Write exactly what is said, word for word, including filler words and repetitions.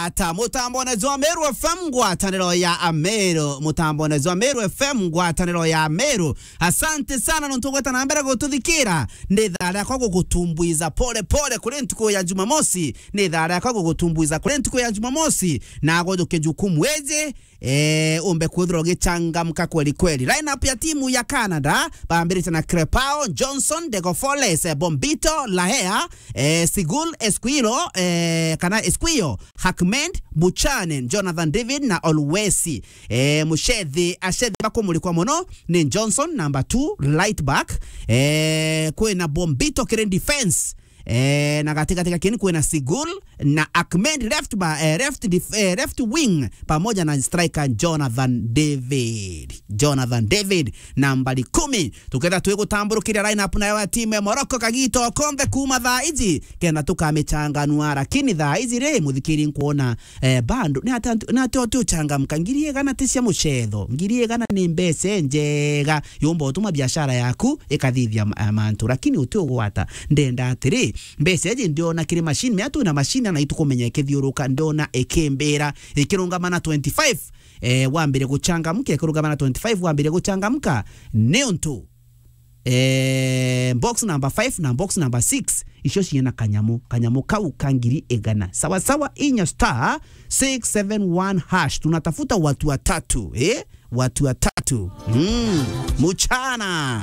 Ata mutambonezo wa Meru F M ngwataniro ya Ameru. Mutambonezo wa Meru F M ngwataniro ya Ameru. Asante sana nontugweta na mbere gututhikira. Ni thara kwa gutumbuiza pole pole kuri ntuko ya Jumamosi. Ni thara kwa gutumbuiza kuri ntuko ya Jumamosi. Na godoke jukumu weje eh umbe kuthro gichangamka kweli kweli. Line up ya timu ya Canada baambirite na Crepao, Johnson, Degofoles, Bombito, Lahea, eh Sigul, Esquilo, eh kana Esquio, Hackman, Buchanan, Jonathan David na Olwesi. Eh Mushedhi ashedhi bako mulikuwa mono ni Johnson number two right back, eh kwena Bombito kire defense. Eh na katika katika kini kuena Sigul na Ahmed left ba eh, left dif, eh, left wing pamoja na striker Jonathan David. Jonathan David nambari kumi. Tukenda tuwe kutamburukira line up na ya timu ya Morocco kagito kombe kuma dhaizi kenda tukamechanganua lakini dhaizi re muthikiri nkuona eh, bando ni hata na to to changamka ngirie gana tisia muchetho ngirie gana ni mbese njega yombo utuma biashara yaku ikathithia amantu lakini utio gwata ndenda atiri mbese je ndio na kile machine meatu na machine na itukumenya kithiuruka ndona ekembera ikirungamana twenty-five eh wambire guchangamka ikirungamana twenty-five wambire guchangamka neonto eh box number five na box number six isho shiyena kanyamo kanyamo kau kangiri egana sawa sawa inya star six seven one hash tunatafuta watu watatu eh watu watatu mm, muchana